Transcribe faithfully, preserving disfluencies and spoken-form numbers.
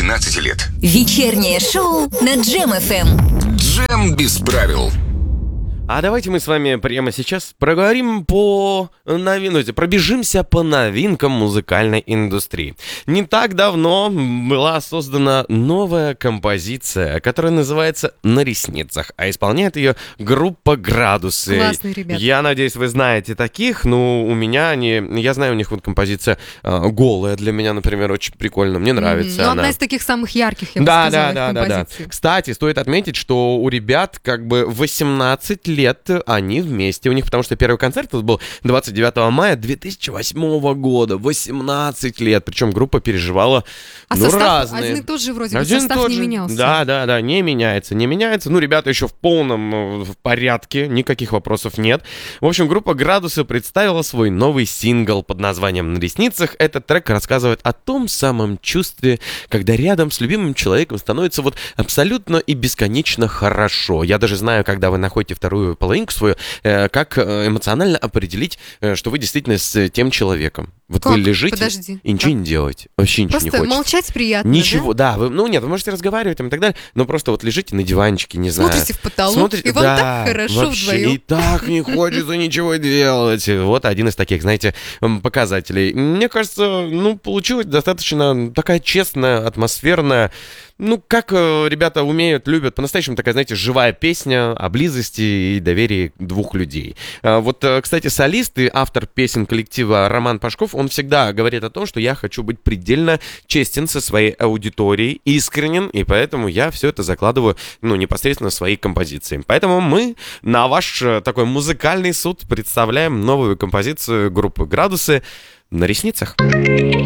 двенадцати лет. Вечернее шоу на Джем эф эм. Джем без правил. А давайте мы с вами прямо сейчас проговорим по новинке, пробежимся по новинкам музыкальной индустрии. Не так давно была создана новая композиция, которая называется «На ресницах», а исполняет ее группа «Градусы». Классные ребята. Я надеюсь, вы знаете таких, но у меня они, я знаю, у них вот композиция э, «Голая» для меня, например, очень прикольно, мне нравится Mm-hmm. Ну, она. одна из таких самых ярких, я бы Да, сказала, да, их да, да, да. композиций. Кстати, стоит отметить, что у ребят как бы восемнадцать лет они вместе. У них, потому что первый концерт тут был двадцать девятого мая две тысячи восьмого года. восемнадцать лет. Причем группа переживала, А ну, состав разные. один и тот же вроде бы, Один состав тот не же. менялся. Да, да, да, не меняется, не меняется. Ну, ребята еще в полном э, в порядке, никаких вопросов нет. В общем, группа «Градусы» представила свой новый сингл под названием «На ресницах». Этот трек рассказывает о том самом чувстве, когда рядом с любимым человеком становится вот абсолютно и бесконечно хорошо. Я даже знаю, когда вы находите вторую половинку свою, э, как эмоционально определить, э, что вы действительно с тем человеком. Вот Как? вы лежите Подожди. и ничего Как? не делаете. Вообще ничего Просто не хочется. молчать приятно, Ничего, да? да, вы, ну нет, вы можете разговаривать там и так далее, но просто вот лежите на диванчике, не знаю. Смотрите в потолок, Смотрите- и вам да, так хорошо вообще, вдвоем. и так не хочется ничего делать. Вот один из таких, знаете, м, показателей. Мне кажется, ну, получилась достаточно такая честная, атмосферная, ну, как э, ребята умеют, любят, по-настоящему такая, знаете, живая песня о близости и доверии двух людей. А, вот, э, кстати, солист и автор песен коллектива Роман Пашков, он всегда говорит о том, что я хочу быть предельно честен со своей аудиторией, искренен, и поэтому я все это закладываю, ну, непосредственно в свои композиции. Поэтому мы на ваш э, такой музыкальный суд представляем новую композицию группы «Градусы» «На ресницах».